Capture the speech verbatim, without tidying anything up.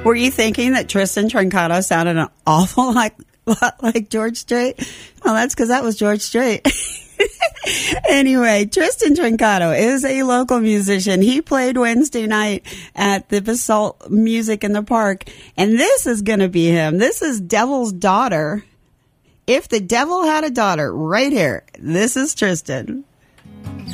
Were you thinking that Tristan Trincato sounded an awful like lot like George Strait? Well, that's because that was George Strait. Anyway, Tristan Trincato is a local musician. He played Wednesday night at the Basalt Music in the Park, and this is going to be him. This is Devil's Daughter. If the Devil Had a Daughter, right here. This is Tristan.